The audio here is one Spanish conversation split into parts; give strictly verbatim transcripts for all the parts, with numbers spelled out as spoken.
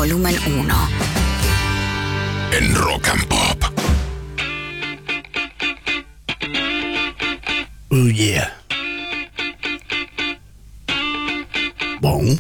volumen uno. En Rock and Pop. Oh yeah. Bon.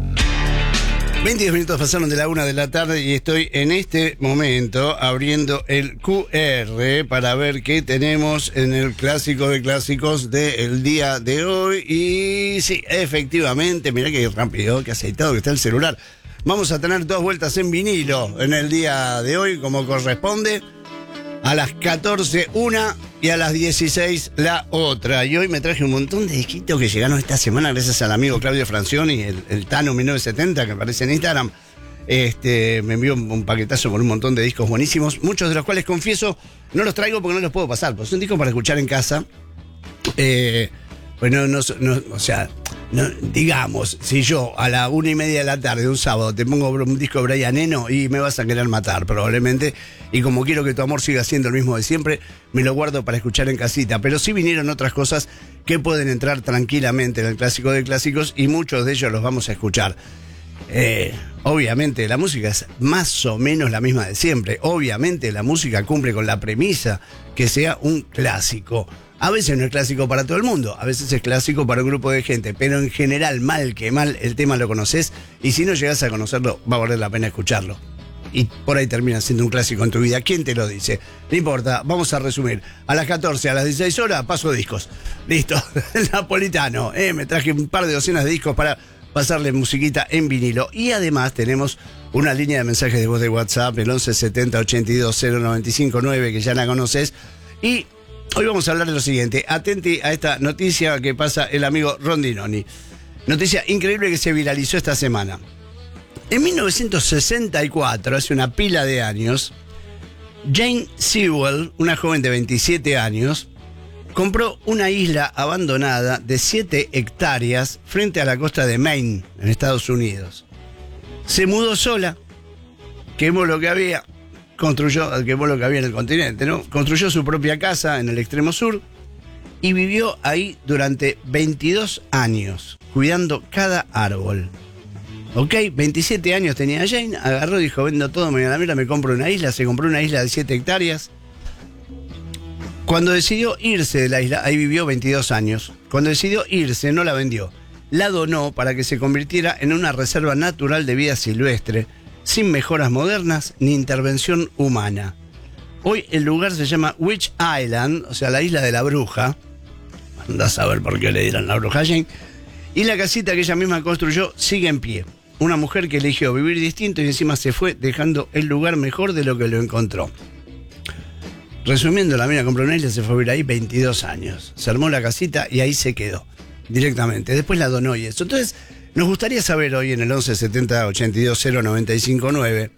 veintidós minutos pasaron de la una de la tarde y estoy en este momento abriendo el Q R para ver qué tenemos en el clásico de clásicos del día de hoy. Y sí, efectivamente, mirá qué rápido, qué aceitado que está el celular. Vamos a tener dos vueltas en vinilo en el día de hoy, como corresponde. A las catorce una y a las dieciséis la otra. Y hoy me traje un montón de disquitos que llegaron esta semana gracias al amigo Claudio Francioni, el, el Tano mil novecientos setenta, que aparece en Instagram. Este, me envió un, un paquetazo con un montón de discos buenísimos, muchos de los cuales, confieso, no los traigo porque no los puedo pasar, pues son discos para escuchar en casa. Eh, pues no, no, no, o sea, no, digamos, si yo a la una y media de la tarde de un sábado te pongo un disco de Brian Eno y me vas a querer matar probablemente, y como quiero que tu amor siga siendo el mismo de siempre, me lo guardo para escuchar en casita. Pero sí vinieron otras cosas que pueden entrar tranquilamente en el clásico de clásicos y muchos de ellos los vamos a escuchar. Eh, obviamente la música es más o menos la misma de siempre. Obviamente la música cumple con la premisa que sea un clásico. A veces no es clásico para todo el mundo, a veces es clásico para un grupo de gente, pero en general, mal que mal, el tema lo conoces, y si no llegas a conocerlo, va a valer la pena escucharlo. Y por ahí termina siendo un clásico en tu vida. ¿Quién te lo dice? No importa, vamos a resumir. A las catorce, a las dieciséis horas, paso discos. Listo, el Napolitano. Eh, me traje un par de docenas de discos para pasarle musiquita en vinilo. Y además tenemos una línea de mensajes de voz de WhatsApp, el once setenta ochenta y dos cero noventa y cinco nueve, que ya la conoces. Y hoy vamos a hablar de lo siguiente. Atenti a esta noticia que pasa el amigo Rondinoni. Noticia increíble que se viralizó esta semana. En mil novecientos sesenta y cuatro, hace una pila de años, Jane Sewell, una joven de veintisiete años, compró una isla abandonada de siete hectáreas frente a la costa de Maine, en Estados Unidos. Se mudó sola, quemó lo que había, construyó, quemó lo que había en el continente, ¿no? Construyó su propia casa en el extremo sur y vivió ahí durante veintidós años, cuidando cada árbol. Ok, veintisiete años tenía Jane, agarró y dijo, vendo todo, me voy a la mierda, me compro una isla, se compró una isla de siete hectáreas. Cuando decidió irse de la isla, ahí vivió veintidós años, cuando decidió irse no la vendió, la donó para que se convirtiera en una reserva natural de vida silvestre, sin mejoras modernas ni intervención humana. Hoy el lugar se llama Witch Island, o sea, la isla de la bruja. Andás a ver por qué le dirán la bruja a Jane. Y la casita que ella misma construyó sigue en pie. Una mujer que eligió vivir distinto y encima se fue dejando el lugar mejor de lo que lo encontró. Resumiendo, la mina compró una isla, se fue a vivir ahí veintidós años. Se armó la casita y ahí se quedó directamente. Después la donó y eso. Entonces, nos gustaría saber hoy en el once setenta ochenta y dos cero noventa y cinco nueve,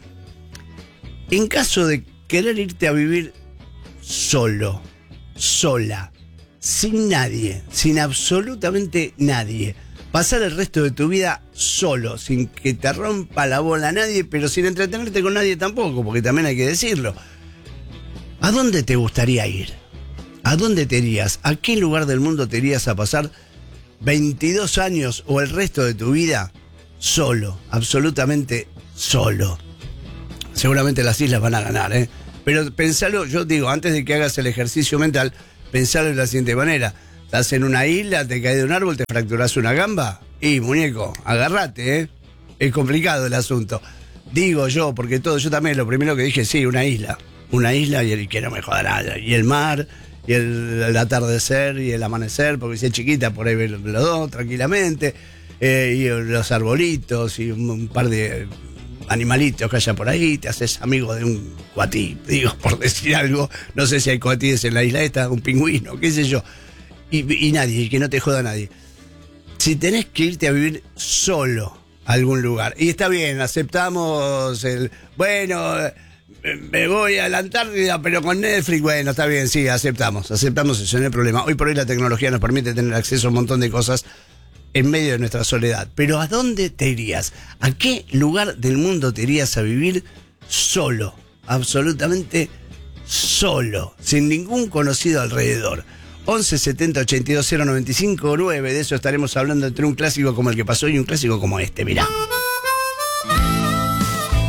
en caso de querer irte a vivir solo, sola, sin nadie, sin absolutamente nadie, pasar el resto de tu vida solo, sin que te rompa la bola nadie, pero sin entretenerte con nadie tampoco, porque también hay que decirlo. ¿A dónde te gustaría ir? ¿A dónde te irías? ¿A qué lugar del mundo te irías a pasar veintidós años o el resto de tu vida solo, absolutamente solo? Seguramente las islas van a ganar, ¿eh? Pero pensalo, yo digo, antes de que hagas el ejercicio mental, pensalo de la siguiente manera. Estás en una isla, te caes de un árbol, te fracturás una gamba y, muñeco, agarrate, ¿eh? Es complicado el asunto. Digo yo, porque todo, yo también lo primero que dije, sí, una isla. Una isla y el que no me joda nada. Y el mar, y el, el atardecer, y el amanecer, porque si es chiquita, por ahí ve los dos tranquilamente. Eh, y los arbolitos, y un, un par de animalitos que haya por ahí, te haces amigo de un cuatí, digo, por decir algo. No sé si hay cuatíes en la isla esta, un pingüino, qué sé yo. Y, y nadie, y que no te joda nadie. Si tenés que irte a vivir solo a algún lugar, y está bien, aceptamos el, bueno, me voy a la Antártida, pero con Netflix, bueno, está bien, sí, aceptamos, aceptamos eso, no hay problema. Hoy por hoy la tecnología nos permite tener acceso a un montón de cosas en medio de nuestra soledad. Pero ¿a dónde te irías? ¿A qué lugar del mundo te irías a vivir solo? Absolutamente solo, sin ningún conocido alrededor. once setenta ochenta y dos cero noventa y cinco nueve, de eso estaremos hablando entre un clásico como el que pasó y un clásico como este, mirá.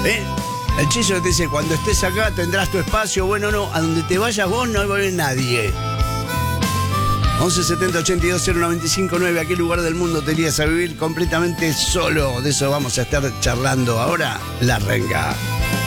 ¿Eh? El Chizo te dice, cuando estés acá tendrás tu espacio. Bueno, no, a donde te vayas vos no va a haber nadie. once setenta ochenta y dos cero noventa y cinco nueve. ¿A qué lugar del mundo te irías a vivir completamente solo? De eso vamos a estar charlando ahora. La Renga.